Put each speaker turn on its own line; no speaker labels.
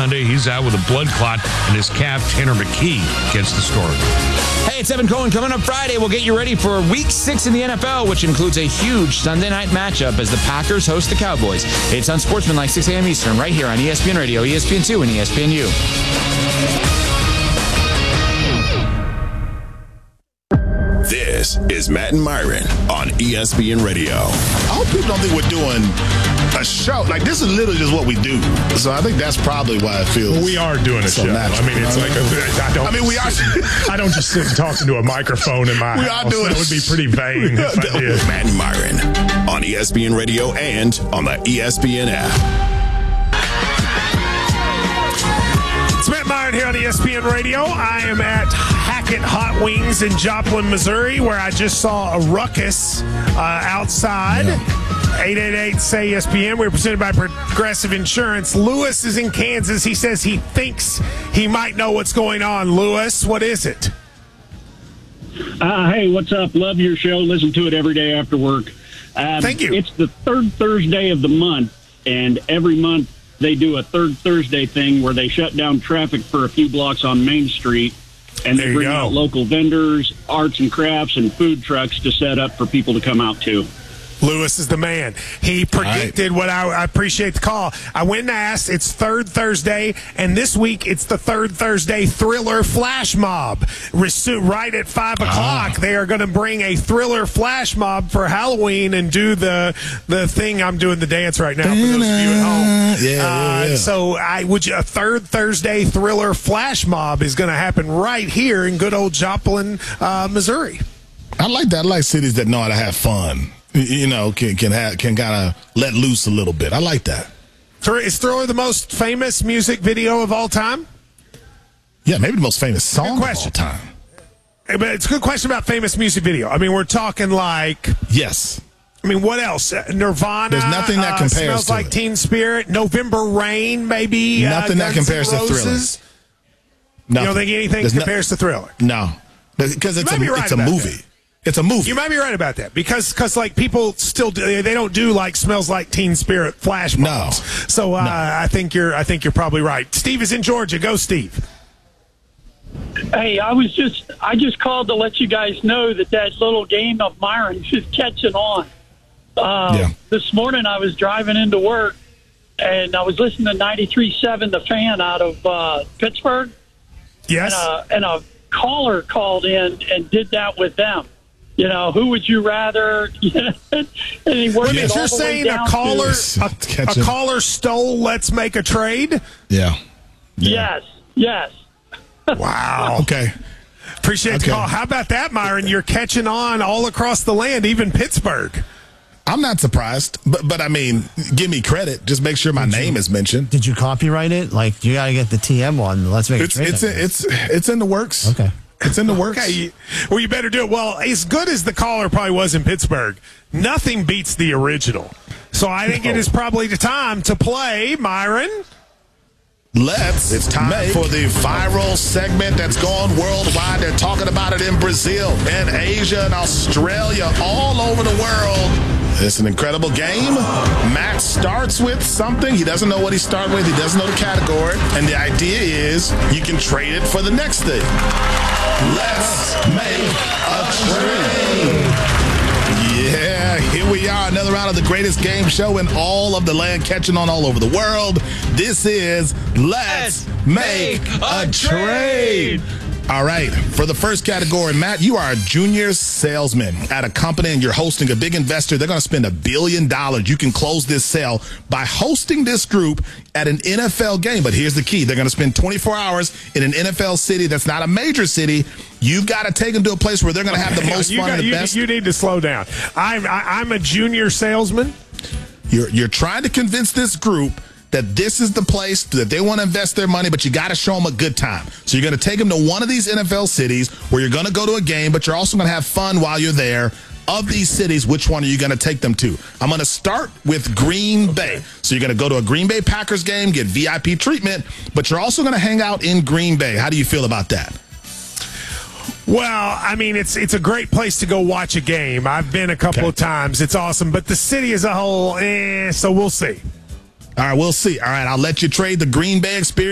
Sunday. He's out with a blood clot in his calf. Tanner McKee gets the story.
Hey, it's Evan Cohen. Coming up Friday, we'll get you ready for Week 6 in the NFL, which includes a huge Sunday night matchup as the Packers host the Cowboys. It's on Sportsmanlike 6 a.m. Eastern, right here on ESPN Radio, ESPN2, and ESPNU.
This is Matt and Myron on ESPN Radio.
I hope people don't think we're doing a show. Like, this is literally just what we do. So I think that's probably why it feels.
Well, we are doing a show.
Natural.
I mean, it's like
we are.
I don't just sit and talk into a microphone in my house. That would be pretty vain if I did.
Matt and Myron on ESPN Radio and on the ESPN app.
It's Matt Myron here on ESPN Radio. I am at Hackett Hot Wings in Joplin, Missouri, where I just saw a ruckus outside. 888-SAY-ESPN. We're presented by Progressive Insurance. Lewis is in Kansas. He says he thinks he might know what's going on. Lewis, what is it?
Hey, what's up? Love your show. Listen to it every day after work.
Thank you.
It's the third Thursday of the month, and every month they do a third Thursday thing where they shut down traffic for a few blocks on Main Street, and they bring out local vendors, arts and crafts, and food trucks to set up for people to come out to.
Lewis is the man. He predicted what I appreciate the call. I went and asked. It's third Thursday, and this week it's the third Thursday Thriller Flash Mob. Right at 5 o'clock, they are going to bring a Thriller Flash Mob for Halloween and do the thing. I'm doing the dance right now for those of you at home.
Yeah.
So a third Thursday Thriller Flash Mob is going to happen right here in good old Joplin, Missouri.
I like that. I like cities that know how to have fun. You know, can kind of let loose a little bit. I like that.
Is Thriller the most famous music video of all time?
Yeah, maybe the most famous song of all time.
But it's a good question about famous music video. I mean, we're talking like...
Yes.
I mean, what else? Nirvana.
There's nothing that compares
Smells
to
Like Teen Spirit. November Rain, maybe.
Nothing that compares to Thriller.
You don't think anything compares to Thriller?
No. Because it's a movie. It's a movie.
You might be right about that because like people still they don't do like Smells Like Teen Spirit flash mobs. No. So I think you're probably right. Steve is in Georgia. Go, Steve.
Hey, I just called to let you guys know that little game of Myron's is catching on. This morning I was driving into work and I was listening to 93.7 The Fan out of Pittsburgh.
Yes.
And a caller called in and did that with them. You know, who would you rather? And he worked it all
you're
the
saying
way down
a caller stole Let's Make a Trade?
Yeah.
Yes.
Wow.
Okay.
Appreciate the call. How about that, Myron? You're catching on all across the land, even Pittsburgh.
I'm not surprised, but I mean, give me credit. Just make sure my name is mentioned.
Did you copyright it? Like, you got to get the TM one. Let's Make a Trade.
It's in the works.
Okay.
It's in the works.
Okay. Well, you better do it. Well, as good as the caller probably was in Pittsburgh, nothing beats the original. So I think it is probably the time to play, Myron.
It's time for the viral segment that's gone worldwide. They're talking about it in Brazil and Asia and Australia, all over the world. It's an incredible game. Matt starts with something. He doesn't know what he started with. He doesn't know the category. And the idea is you can trade it for the next thing. Let's make a trade. Yeah, here we are. Another round of the greatest game show in all of the land, catching on all over the world. This is Let's Make a Trade. All right, for the first category, Matt, you are a junior salesman at a company and you're hosting a big investor. They're going to spend $1 billion. You can close this sale by hosting this group at an NFL game. But here's the key. They're going to spend 24 hours in an NFL city that's not a major city. You've got to take them to a place where they're going to have the most fun and the best.
You need to slow down. I'm a junior salesman.
You're trying to convince this group that this is the place that they want to invest their money, but you got to show them a good time. So you're going to take them to one of these NFL cities where you're going to go to a game, but you're also going to have fun while you're there. Of these cities, which one are you going to take them to? I'm going to start with Green Bay. So you're going to go to a Green Bay Packers game, get VIP treatment, but you're also going to hang out in Green Bay. How do you feel about that?
Well, I mean, it's a great place to go watch a game. I've been a couple of times. It's awesome. But the city as a whole, so we'll see.
All right, we'll see. All right, I'll let you trade the Green Bay experience